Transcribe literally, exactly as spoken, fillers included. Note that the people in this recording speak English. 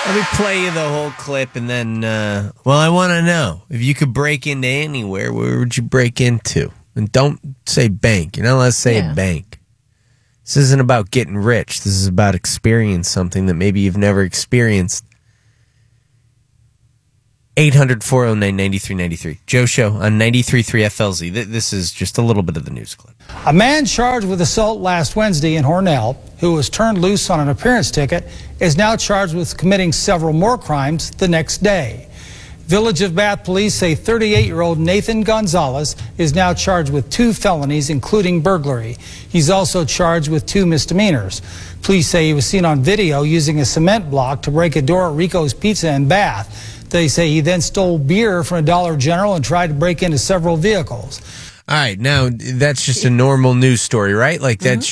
Let me play you the whole clip, and then, uh, well, I want to know, if you could break into anywhere, where would you break into? And don't say bank. You're not allowed to say Yeah. bank. This isn't about getting rich. This is about experiencing something that maybe you've never experienced. eight hundred, four oh nine, nine three nine three. Joe Show on ninety-three point three F L Z. Th- This is just a little bit of the news clip. A man charged with assault last Wednesday in Hornell, who was turned loose on an appearance ticket, is now charged with committing several more crimes the next day. Village of Bath police say thirty-eight-year-old Nathan Gonzalez is now charged with two felonies, including burglary. He's also charged with two misdemeanors. Police say he was seen on video using a cement block to break a door at Rico's Pizza in Bath. They say he then stole beer from a Dollar General and tried to break into several vehicles. All right, now, that's just a normal news story, right? Like, that's